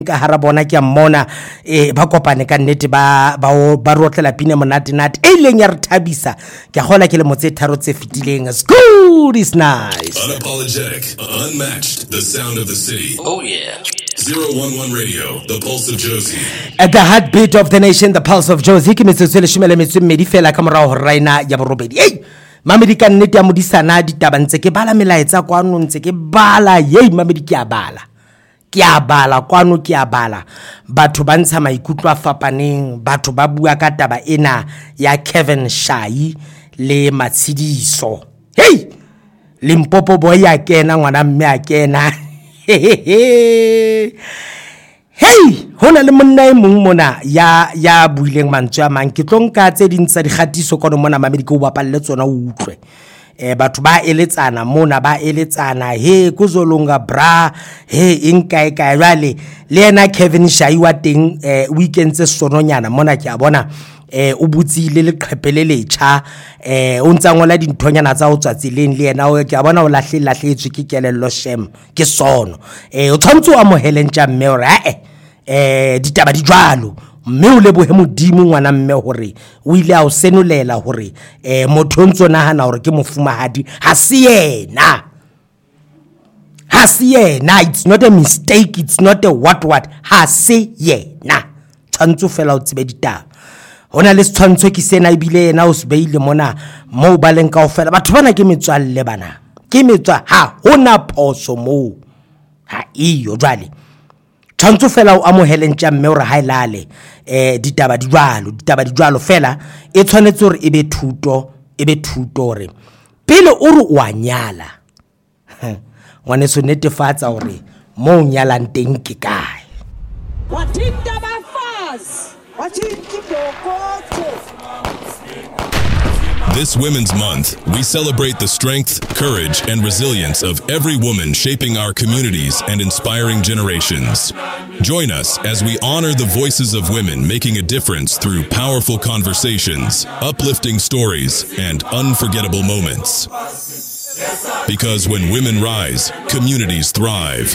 ka hara bona ke mmona ba kopane ka nnete ba rotlela pina monate e leng ya re thabisa ke gola ke le motse tharo tse fitileng. Good is nice. Unapologetic, unmatched, the sound of the city. Oh yeah. 011 Radio, the pulse of Josie. At the heartbeat of the nation, the pulse of Josie. Ke metsotso le shumele medi fela ka morao hore raina ya borobedi. Mamedi ka nnete ya modisana ditaba ntse ke bala melaetsa kwano ntse ke bala mamedi ke a bala. Ke a bala kwano ke a bala batho ba ntsha maikutlo a fapaneng batho ba bua ka taba ena ya Kevin Shai le Matshidiso. Limpopo boy ya kena ngwana mme a kena. Hona le monna e mong mona ya buileng mantswe a mang ke tlonka tse dintsa digatiso kono mona mamedi ke o bapalle tsona o utlwe. Batho ba eletsana mona ba eletsana kuzolunga bra inkae kae jwale le ena Kevin Shai wa teng weekend tse sononyana mona ke a bona o butsile le qhepele letšha o ntsa ngola dinthonyana tsa o tsatsileng le ena ke a bona o lahletswe ke kelello shem ke sono o tshwantse a mohelentša mme hore ditaba di jwalo mme o lebohe modimo ngwana mme hore o ile a o senolela hore motho ntso nahana hore ke mofumahadi ha se yena it's not a mistake, it's not a what ha se yena tshwantse fela o tsebe ditaba hona le tshwantse ke sena ibile yena o sebeile mona mo ba leng kaofela batho bana ke metswalle bana ke metswa ha hona phoso mo ha iyo jwale tshwantse fela o amohelentša mme hore ha ilale ditaba di jwalo fela e tshwanetse hore ebe thuto hore pele o re o a nyala ngwane so netefatsa hore mo o nyalang teng ke kae. Wathinta bafazi wathinta ibhokotho. This Women's Month, we celebrate the strength, courage, and resilience of every woman shaping our communities and inspiring generations. Join us as we honor the voices of women making a difference through powerful conversations, uplifting stories, and unforgettable moments. Because when women rise, communities thrive.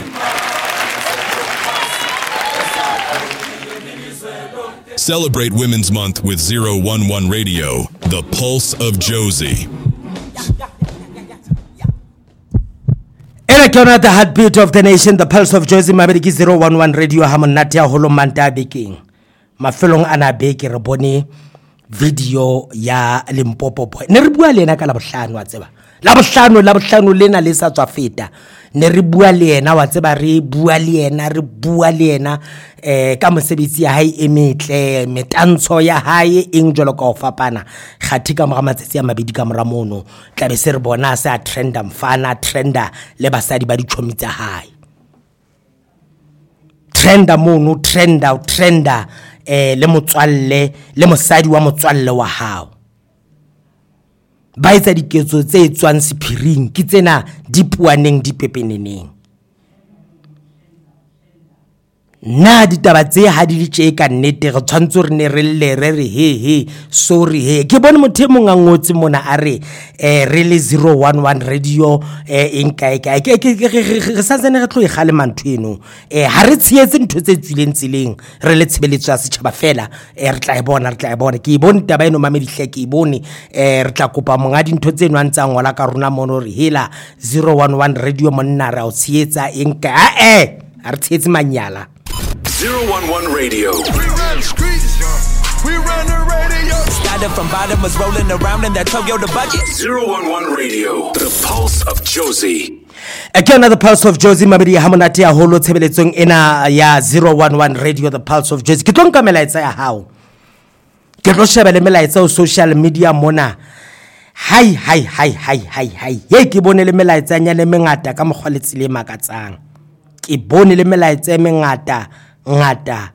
Celebrate Women's Month with 011 Radio, the pulse of Josie. Erekona the heartbeat of the nation, the pulse of Josie. Mabedi 011 Radio hamonate ya holo manta baking. Mafelong ana beke re bone video ya Limpopo boy. Ne re bua le ena ka labohlano wa tseba. Labohlano lena le sa tswa feta. Ne re bua le ena wa tseba re bua le ena ka mosebetsi ya hae e metle metantsho ya hae eng jolo ka ofapana kgathi ka mora matsatsi a mabedi ka mora mono tla be se re bona sa trenda mfana trenda le basadi ba dichomi tsa hae trenda mono trenda le motswalle le mosadi wa motswalle wa hao ba etsa diketso tse tswang sephiring ke tsena dipuaneng dipepeneneng na ditaba tse ha di le tje ka nnete re tshwantse re ne re le re sorry ke bone motho mong a ngotse mona a re re le 011 Radio inkae re sa tsene re tlo e gale mantho eno ha re tsietse ntho tse tswileng tseleng re le tshebeletso ya setšhaba fela re tla e bona ke e bone taba eno mamedihle ke e bone re tla kopa monga dintho tse no antsa ngola ka rona mono re hela 011 Radio monna ra o tsietsa inkae a re tsietse manyala 011 Radio. We run the streets. We run the radio. Started from bottom, was rolling around in that Toyota budget. 011 Radio, the pulse of Josie. Again, the pulse of Josie. Mabedi hamonate ya holo tshebeletsong ena ya 011 Radio, the pulse of Josie. Ke tlo nka melaetsa ya hao. Ke tlo shebele melaetsa o social media mona. Hai. Ke bone le melaetsa nya le mengata ka mogwaletse le makatsang. Ke bone le melaetsa mengata ngata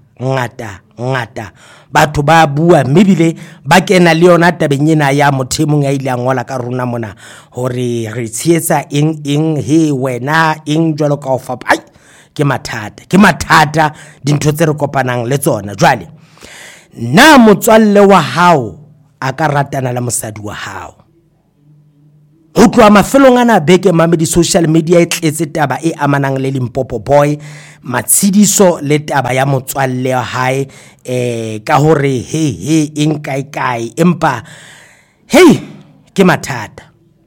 batho ba bua mebile ba kena le yona tabenyena ya mothemong ya ile ngola ka runa mona hore re tsietsa eng wena eng jwalo ka ofapa ke mathata dintho tse re kopanang le tsona jwale na motswalle wa hao a ka ratana la mosadi wa hao Ho tloa mafelong ana beke mamedi social media e tletse taba e amanang le Limpopo boy, matshidiso le taba ya motswalle wa hae ka hore he eng kai empa ke mathata.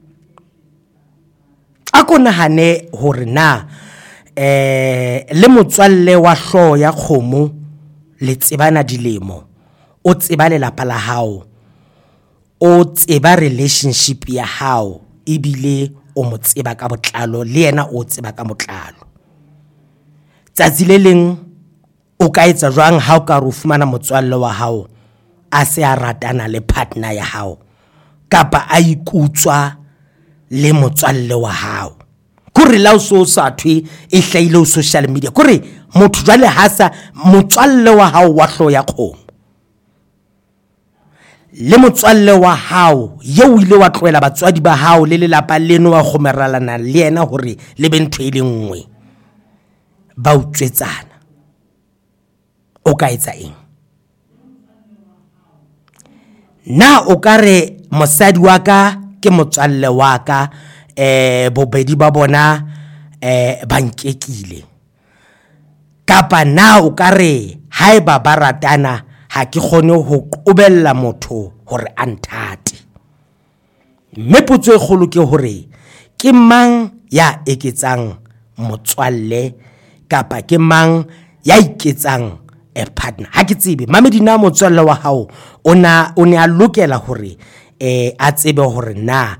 Ako nahane hore na le motswalle wa hlo ya khomo le tsebana dilemo, o tseba lelapa la hao, o tseba relationship ya hao, ebile o mo tseba ka botlalo le yena o tseba ka motlalo. Tsatsi le leng o ka etsa jwang ha o ka re o fumana motswalle wa hao a se a ratana le partner ya hao kapa a ikutswa le motswalle wa hao? Kore la o so sa thwe e hlaile o social media, kore motho jwale hasa motswalle wa hao wa hlo ya khomo le motswalle wa hao yeo ile wa tloela batswadi ba hao le lelapa leno wa khomeralana le yena hore le be ntho ile nngwe, ba utswetsana, o ka etsa eng? Na o ka re mosadi wa ka ke motswalle wa ka, bobedi ba bona ba nkekile, kapa na o ka re haeba ba ratana ha ke kgone ho qobella motho hore a nthate? Mme potso e kgolo ke hore ke mang ya eketsang motswalle kapa ke mang ya iketsang a partner? Ha ke tsebe mamedi na motswalle wa hao o ne a lokela hore a tsebe hore na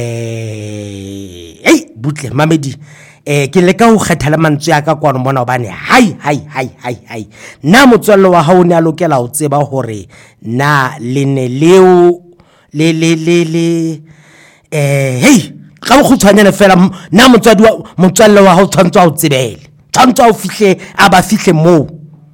butle mamedi ke leka ho kgetha le mantswe ya ka kwano mona hobane hai na motswalle wa hao ne a lokela ho tseba hore na lene leo le ka bokgutshwanyane fela na motswalle wa hao tshwantse o tsebele, tshwantse o fihle a ba fihle moo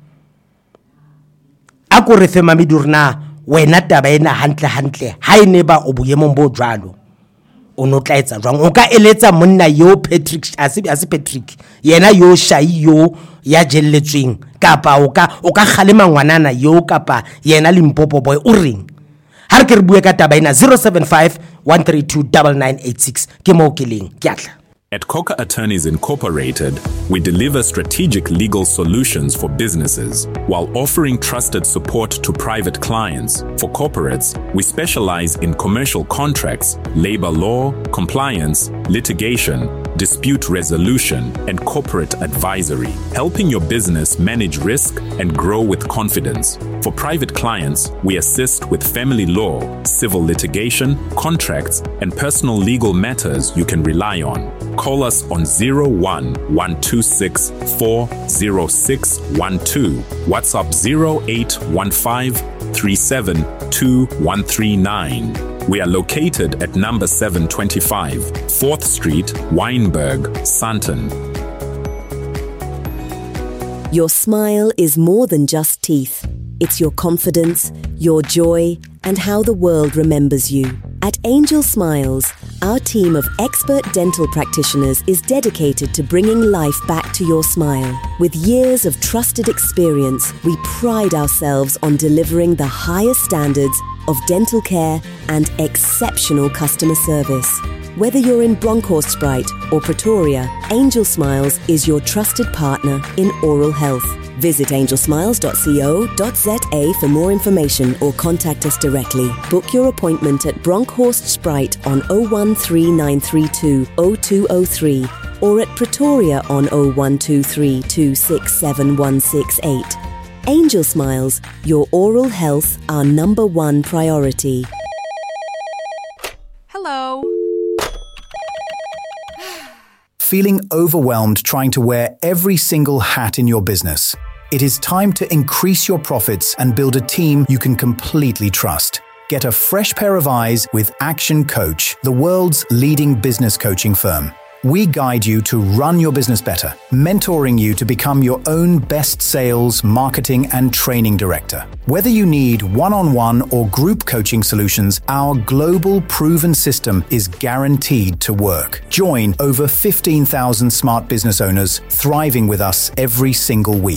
a ko re fe mamedi rena wena taba ena hantle ha ene ba o boemong bo jwalo o no tla etsa jwang? O ka eletsa monna yo Patrick ase Patrick yena yo Shai yo ya jelletsweng, kapa o ka kgalema ngwanana yo kapa yena Limpopo boy o reng? Ha re ke re bue ka taba ena 075 132 9986 ke mo ke leng ke atla. At Coca Attorneys Incorporated, we deliver strategic legal solutions for businesses while offering trusted support to private clients. For corporates, we specialize in commercial contracts, labor law, compliance, litigation, dispute resolution, and corporate advisory, helping your business manage risk and grow with confidence. For private clients, we assist with family law, civil litigation, contracts, and personal legal matters you can rely on. Call us on 01-126-40612, WhatsApp 0815-372139. We are located at number 725, 4th Street, Wynberg, Sandton. Your smile is more than just teeth. It's your confidence, your joy, and how the world remembers you. At Angel Smiles, our team of expert dental practitioners is dedicated to bringing life back to your smile. With years of trusted experience, we pride ourselves on delivering the highest standards of dental care and exceptional customer service. Whether you're in Bronkhorstspruit or Pretoria, Angel Smiles is your trusted partner in oral health. Visit angelsmiles.co.za for more information or contact us directly. Book your appointment at Bronkhorstspruit on 013932 0203 or at Pretoria on 0123 267168. Angel Smiles, your oral health, our number one priority. Hello. Feeling overwhelmed trying to wear every single hat in your business? It is time to increase your profits and build a team you can completely trust. Get a fresh pair of eyes with Action Coach, the world's leading business coaching firm. We guide you to run your business better, mentoring you to become your own best sales, marketing, and training director. Whether you need one-on-one or group coaching solutions, our global proven system is guaranteed to work. Join over 15,000 smart business owners thriving with us every single week.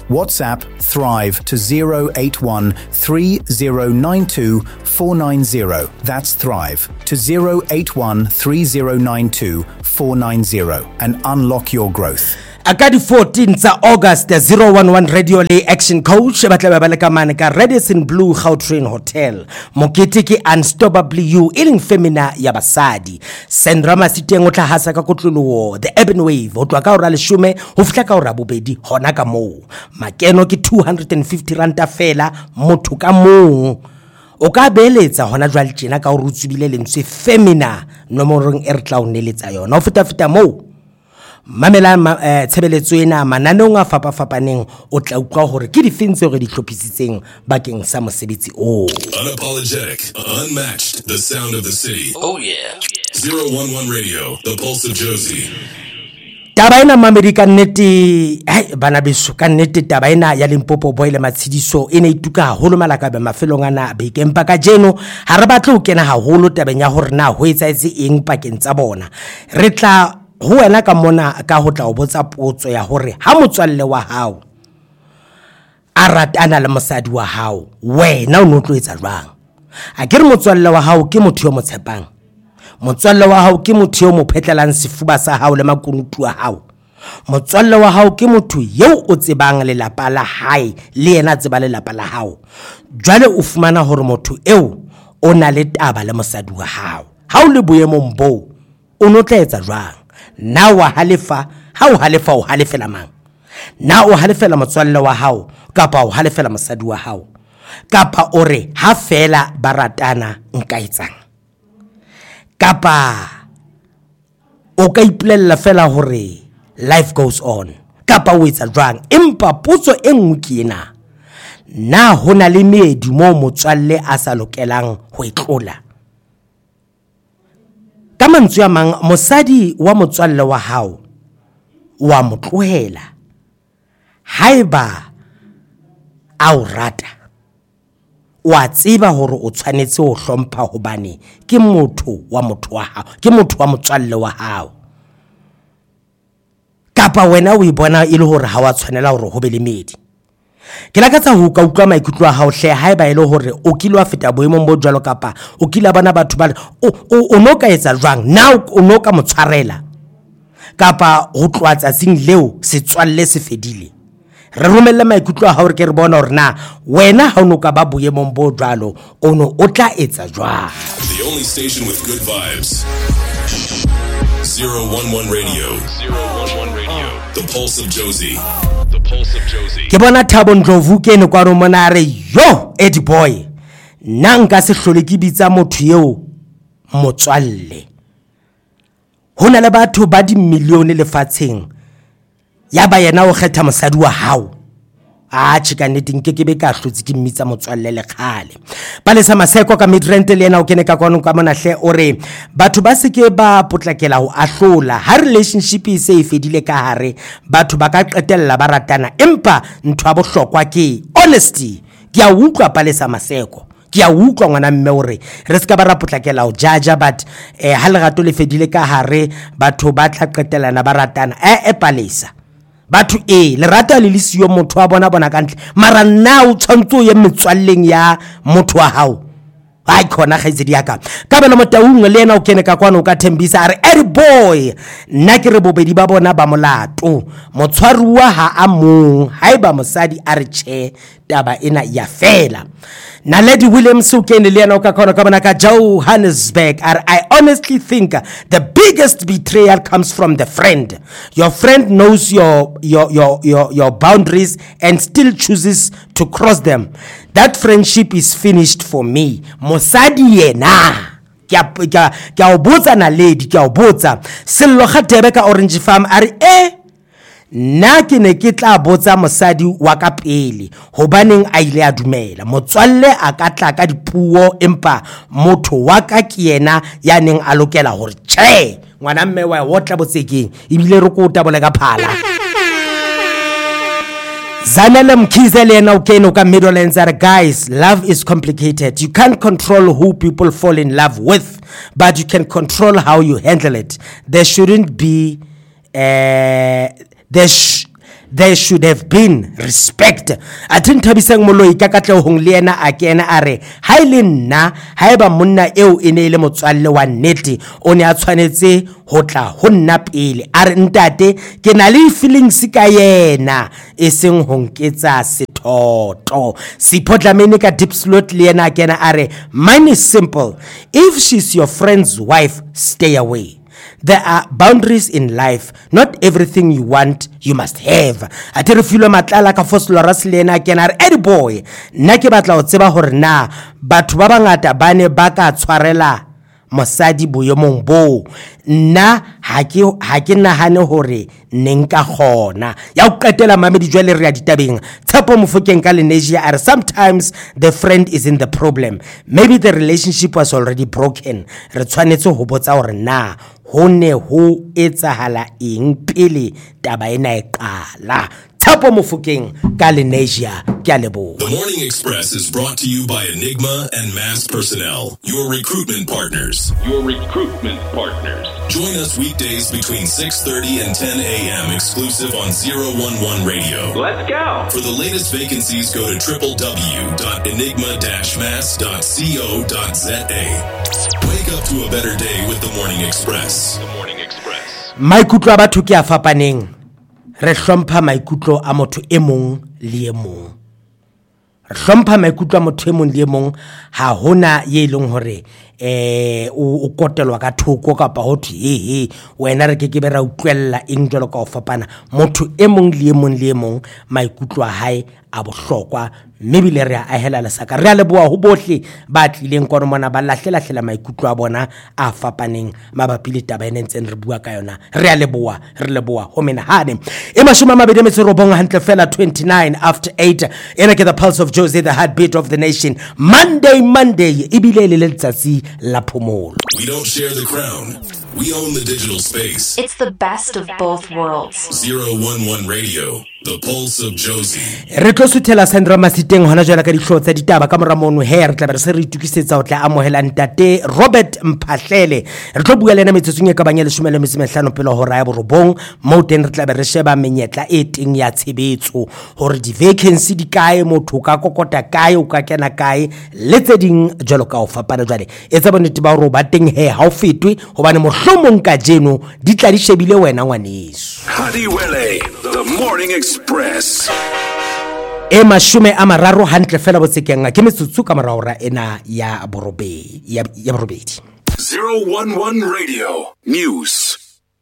WhatsApp Thrive to 081 3092 490. That's Thrive to 081 3092 490 and unlock your growth. Akadi 14th August, the 011 Radio Lay Action Coach, Batleka Radisson Blue Gautrain Hotel, Mokitiki Unstoppably You, Iling Femina Yabasadi, Sendrama Sitengo Tahasa Kakutluluo, The Ebon Wave, Otwaka Shume, Huflaka Rabubedi, Honaka Mo, Makeno ki 250 Ranta Fela, Motuka Mo. Oka beletsa hona jwale tjena ka o rutsubile lentswe femina nomorong e re tla o neletsa yona o feta mo mamela tshebeletso ena mananong a fapafapaneng o tla utlwa hore ke difeng tseo re di hlophisitseng bakeng sa mosebetsi o unapologetic, unmatched, the sound of the city. Oh yeah. 011 Radio, the pulse of Josie. Tabaina America neti bana beso ka neti tabaina ya Limpopo boile matshidiso ene ituka haholo malaka be mafelong ana be kempa ka jeno ha re batla o kena haholo tabeng ya hore na ho etsaetse eng pakeng tsa bona re tla ho wena ka mona ka ho tla o botsa potso ya hore ha motswalle wa hao a ratana le mosadi wa hao wena o no tlo etsa jwang a ke re motswalle wa hao ke motho yo motshepang motswalle wa hao ke motho yo mo phetlelang sefuba sa hao le makunutu wa hao motswalle wa hao ke motho yo o tsebang lelapa la hae le yena tseba lelapa la hao jwale o fumana hore motho eo o na le taba le mosadi wa hao ha o le boemong bo o no tla etsa jwang na wa halefa ha o halefa o halefela mang na o halefela motswalle wa hao kapa o halefela mosadi wa hao kapa ore ha fela baratana nka etsang kapa o ka ipolella fela hore life goes on kapa o etsa jwang empa potso e nngwe ke ena na hona le meedi mo motswalle a sa lokelang ho itlola ka mantswe a mang mosadi wa motswalle wa hao wa motlohela haeba a o rata wa tseba hore o tshwanetse ho hlompha hobane ke motho wa hao ke motho wa motswalle wa hao kapa wena o ibona ile hore ha wa tshwanela hore ho be le medi ke lakatsa ho ka utlwa maikutlo a hao hle haeba ile hore o kile a feta boemong bo jwalo kapa o kile bana batho ba o no ka etsa jwang now o no ka motshwarela kapa ho tlwa tsatsing leo se tswalle se fedile re romella maikutlo a hao re ke re bona hore na wena ha o no ka ba boemong bo jwalo o no o tla etsa jwang The only station with good vibes. 011 Radio. 011 Radio. The pulse of Josie. The pulse of Josie. Ke bona Thabo Ndlovu ke ne kwa romona re yo Eddie boy nka se hlole ke bitsa motho eo motswalle hona le batho ba di milione lefatsheng ya ba yena o kgetha mosadi wa hao chika neti nke be ka hlotse ke mmitsa motswalle le khale pale sa maseko ka midrand le yena o kene ka kwano ka mona hle ore batho ba seke ba potlakela ho ahlola ha relationship e se e fedile ka hare batho ba ka qetella ba ratana empa ntho a bohlokwa ke honesty ke a utlwa pale sa maseko ke a utlwa ngwana mme hore re ska ba rapotlakela ho jaja but ha le gato le fedile ka hare batho ba tla qetellana ba ratana palesa batho le rata le lisiyo motho wa bona kantle mara now tshwantso ye metswalleng ya motho wa hao ai khona gaitsedi ya ka bela motaung le yena o kene ka kwana o ka thembisa are Eddie boy nna ke re bobedi ba bona ba molato motshwaruwa ha a mong haeba mosadi a re che taba ena ya fela na Lady Williams o kene le yena o ka kwana ka bona ka Johannesburg are I honestly think the biggest betrayal comes from the friend. Your friend knows your boundaries and still chooses to cross them. That friendship is finished for me. Mosadi yena kya o botsa na Lady kya o botsa sello khatebe ka Orange Farm are nna ke ne ke tla botsa mosadi wa ka pele hobaneng a ile a dumela motswalle a ka tla ka dipuo empa motho wa ka ke yena ya neng a lokela hore che ngwana mme wa wotla botsekeng ibile re ko tabola ka phala Zanele Mkhize yena o kene ka Middlelands are guys love is complicated. You can't control who people fall in love with, but you can control how you handle it. There shouldn't be there should have been respect. A tin Thabisang Moloi ka katlehong le ena a kena a re ha ile nna ha eba monna eo e ne ile motswalle wa nnete o ne a tshwanetse ho tla ho nna pele a re ntate ke na le feelings ka yena e seng ho nketsa sethoto. Sipho Dlamini ka Dipslot le ena a kena a re mine is simple, if she's your friend's wife, stay away. There are boundaries in life. Not everything you want, you must have. Atiri filo matlala ka Foslora Slena kenar Eddie boy. Na ke batla ho tseba hore na batho ba bangata ba ne ba ka tshwarela mosadi boyomong bo. Nna ha ke nahane hore ne nka kgona. Ya o qetela mamedi jwale re ya ditabeng. Tshepo Mofokeng ka Lenasia are sometimes the friend is in the problem. Maybe the relationship was already broken. Re tshwanetse ho botsa hore na hone ho etsahala eng pele taba ena e qala. Tshepo Mofokeng ka Lenasia ke a leboha. The Morning Express is brought to you by Enigma and Mass Personnel, your recruitment partners. Join us weekdays between 6:30 and 10 a.m. exclusive on 011 Radio. Let's go. For the latest vacancies, go to www.enigma-mass.co.za. Wake up to a better day with the Morning Express. Maikutlo a batho ke a fapaneng. Re hlompha maikutlo a motho e mong le e mong. Re hlompha maikutlo a motho e mong le e mong ha hona ye leng hore o kotelwa ka thoko kapa ho thwe wena re ke be ra utlwella eng jalo ka o fapana. Motho e mong le e mong le e mong maikutlo a hae a bohlokwa maybe le re a hela lesaka re a leboa ho bohle ba tlileng kono mona ba lahlela maikutlo a bona a fapaneng mabapi le taba ene ntseng re bua ka yona. Re a leboa ho mena hane e mashoma mabedi metso robong hantle fela 29 after 8 ena ke the pulse of Josie, the heartbeat of the nation. Monday ibile le letsatsi la phomolo. We don't share the crown, we own the digital space. It's the best of both worlds. 011 Radio, the pulse of Josie. Re tlo suthela Sandra Masiteng hona jwala ka dihlotse tsa ditaba ka mora mono he re tla be re se re itukisetsa ho tla amohela ntate Robert Mphahlele. Re tlo bua le ena metsotsong e ka banya 15 pele hora ya borobong mo teng re tla be re sheba menyetla e teng ya tshebetso hore di vacancy di kae, motho ka kokota kae, o ka kena kae le tse ding jwalo ka o fapana jwale etsa bonnete ba hore ba teng he ha o fetwe hobane mohlomong ka jeno di tla di shebile wena ngwaneso. Hadiwele, the Morning Express. E mashume a mararo hantle fela botsekeng ke metsotso ka mora hora ena ya borobedi 011 Radio News.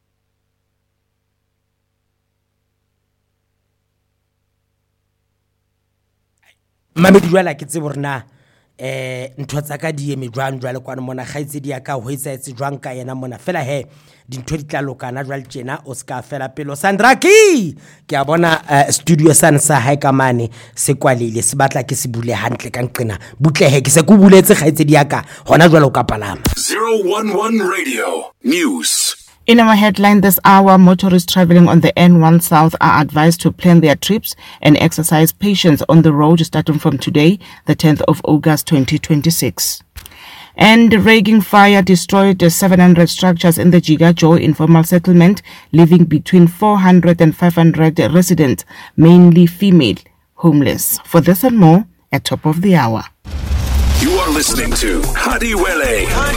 Mamedi jwala ke tsebo rena ntho tsa ka di eme jwang jwale kwana mona gaitse di ya ka ho etsaetse jwang ka yena mona fela he dintho di tla lokana jwale tjena o ska fela pelo Sandraki ke a bona studio san sa hae ka mane se kwalile se batla ke se bule hantle ka nqena butlehe ke se ku buletse gaitse di ya ka hona jwale o ka palama. 011 Radio News. In our headline this hour, motorists traveling on the N1 South are advised to plan their trips and exercise patience on the road starting from today, the 10th of August 2026. And raging fire destroyed 700 structures in the Jigajo informal settlement, leaving between 400 and 500 residents, mainly female, homeless. For this and more, at top of the hour. You are listening to Hadiwele.